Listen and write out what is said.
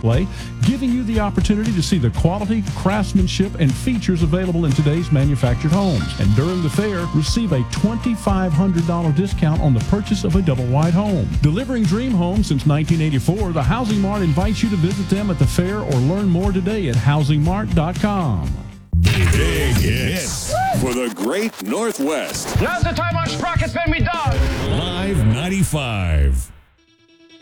display, giving you the opportunity to see the quality, craftsmanship, and features available in today's manufactured homes. And during the fair, receive a $2,500 discount on the purchase of a double-wide home. Delivering dream homes since 1984, the Housing Mart invites you to visit them at the fair or learn more today at housingmart.com. Big hits for the great Northwest. Now's the time our sprockets bend me down. Live 95.